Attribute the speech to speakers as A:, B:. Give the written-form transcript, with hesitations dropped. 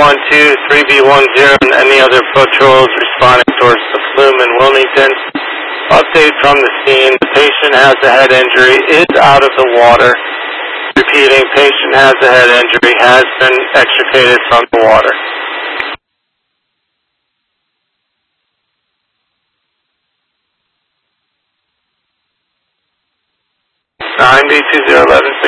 A: 3B12, 3B10, and any other patrols responding towards the Flume in Wilmington. Update from the scene. The patient has a head injury, is out of the water. Repeating, patient has a head injury, has been extricated from the water. 9B2011.